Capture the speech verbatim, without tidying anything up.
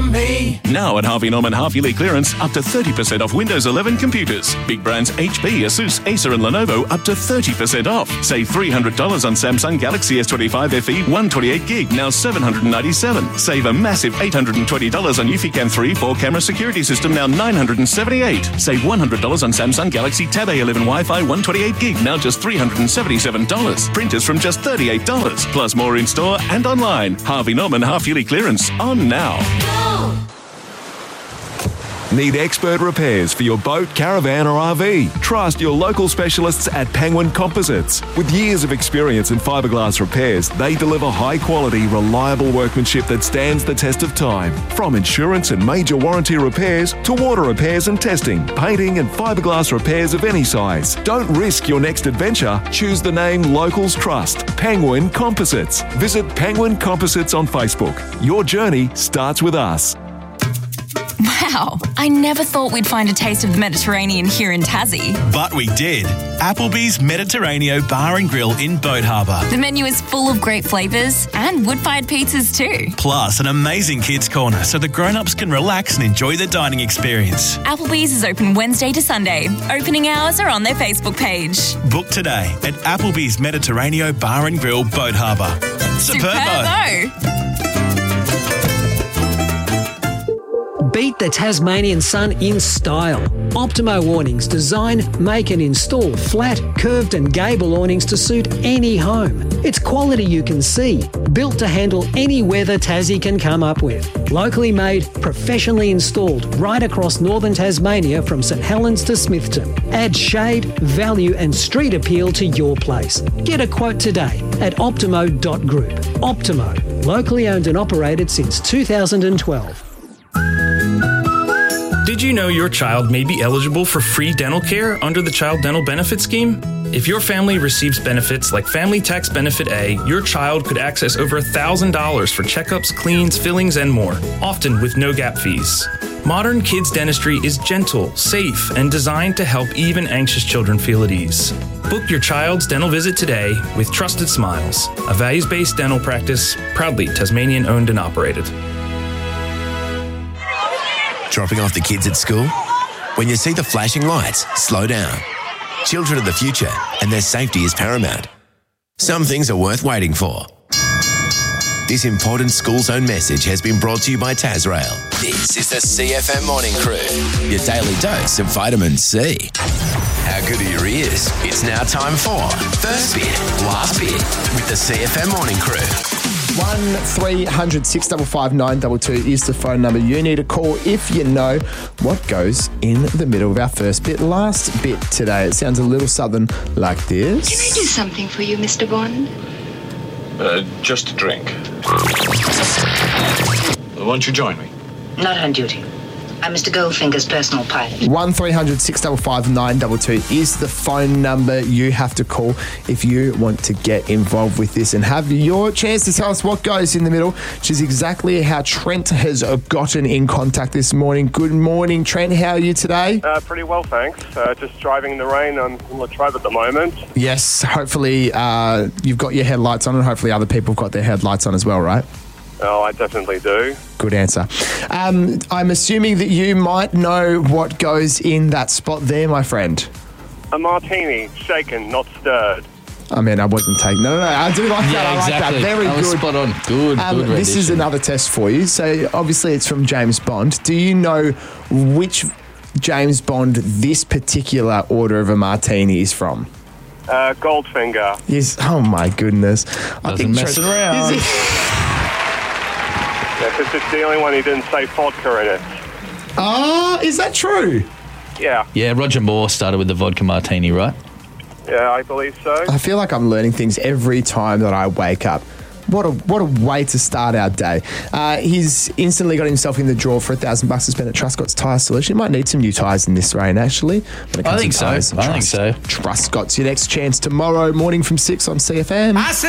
from me. Now at Harvey Norman half-yearly clearance, up to thirty percent off Windows eleven computers. Big brands H P, Asus, Acer and Lenovo up to thirty percent off. Save three hundred dollars on Samsung Galaxy S twenty-five F E one twenty-eight gig, now seven hundred ninety-seven dollars. Save a massive eight hundred twenty dollars on Eufy three four-camera security system, now nine hundred seventy-eight dollars. Save one hundred dollars on Samsung Galaxy Tab A eleven Wi-Fi one twenty-eight gig, now just three hundred seventy-seven dollars. Printers from just thirty-eight dollars. Plus more in-store and online. Harvey Norman half-yearly clearance on now. Need expert repairs for your boat, caravan or R V? Trust your local specialists at Penguin Composites. With years of experience in fiberglass repairs, they deliver high-quality, reliable workmanship that stands the test of time. From insurance and major warranty repairs to water repairs and testing, painting and fiberglass repairs of any size. Don't risk your next adventure. Choose the name locals trust. Penguin Composites. Visit Penguin Composites on Facebook. Your journey starts with us. Wow, I never thought we'd find a taste of the Mediterranean here in Tassie. But we did. Applebee's Mediterraneo Bar and Grill in Boat Harbour. The menu is full of great flavours and wood-fired pizzas too. Plus an amazing kids' corner so the grown-ups can relax and enjoy the dining experience. Applebee's is open Wednesday to Sunday. Opening hours are on their Facebook page. Book today at Applebee's Mediterraneo Bar and Grill, Boat Harbour. Superbo! Beat the Tasmanian sun in style. Optimo awnings design, make and install flat, curved and gable awnings to suit any home. It's quality you can see, built to handle any weather Tassie can come up with. Locally made, professionally installed right across northern Tasmania from St Helens to Smithton. Add shade, value and street appeal to your place. Get a quote today at optimo dot group. Optimo, locally owned and operated since two thousand twelve. Did you know your child may be eligible for free dental care under the Child Dental Benefit Scheme? If your family receives benefits like Family Tax Benefit A, your child could access over one thousand dollars for checkups, cleans, fillings, and more, often with no gap fees. Modern kids dentistry is gentle, safe, and designed to help even anxious children feel at ease. Book your child's dental visit today with Trusted Smiles, a values-based dental practice proudly Tasmanian-owned and operated. Dropping off the kids at school? When you see the flashing lights, slow down. Children are the future, and their safety is paramount. Some things are worth waiting for. This important school zone message has been brought to you by Tasrail. This is the C F M Morning Crew, your daily dose of vitamin C. How good are your ears? It's now time for First Bit, Last Bit with the C F M Morning Crew. one three hundred six five five nine two two is the phone number you need to call if you know what goes in the middle of our first bit, last bit today. It sounds a little something like this. Can I do something for you, Mister Bond? Uh, just a drink. Won't you join me? Not on duty. I'm Mister Goldfinger's personal pilot. one three hundred six five five nine two two is the phone number you have to call if you want to get involved with this and have your chance to tell us what goes in the middle, which is exactly how Trent has gotten in contact this morning. Good morning, Trent. How are you today? Uh, pretty well, thanks. Uh, just driving in the rain on Latrobe at the moment. Yes, hopefully uh, you've got your headlights on and hopefully other people have got their headlights on as well, right? Oh, I definitely do. Good answer. Um, I'm assuming that you might know what goes in that spot there, my friend. A martini, shaken, not stirred. I mean, I wasn't taking... No, no, no. I do like yeah, that. I exactly. like that. Very that was good. Spot on. Good, um, good This is another test for you. So, obviously, it's from James Bond. Do you know which James Bond this particular order of a martini is from? Uh, Goldfinger. Yes. Oh, my goodness. I Doesn't mess Trent, around. Is it... Yeah, because it's the only one who didn't say vodka in it. Oh, is that true? Yeah. Yeah, Roger Moore started with the vodka martini, right? Yeah, I believe so. I feel like I'm learning things every time that I wake up. What a what a way to start our day. Uh, he's instantly got himself in the draw for a thousand bucks to spend at Truscott's Tyre Solution. He might need some new tyres in this rain, actually. I think so. I think so. Truscott's your next chance tomorrow morning from six on C F M. I